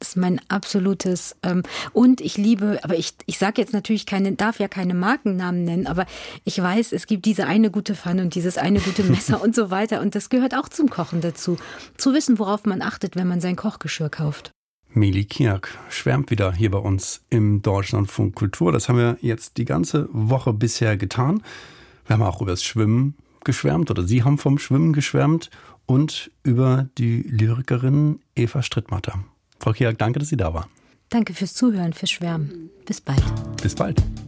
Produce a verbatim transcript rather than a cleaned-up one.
ist mein absolutes, ähm, und ich liebe, aber ich, ich sage jetzt natürlich keine, darf ja keine Markennamen nennen, aber ich weiß, es gibt diese eine gute Pfanne und dieses eine gute Messer und so weiter und das gehört auch zum Kochen dazu. Zu wissen, worauf man achtet, wenn man sein Kochgeschirr kauft. Meli Kirk schwärmt wieder hier bei uns im Deutschlandfunk Kultur. Das haben wir jetzt die ganze Woche bisher getan. Wir haben auch über das Schwimmen geschwärmt oder Sie haben vom Schwimmen geschwärmt und über die Lyrikerin Eva Strittmatter. Frau Kirk, danke, dass Sie da waren. Danke fürs Zuhören, fürs Schwärmen. Bis bald. Bis bald.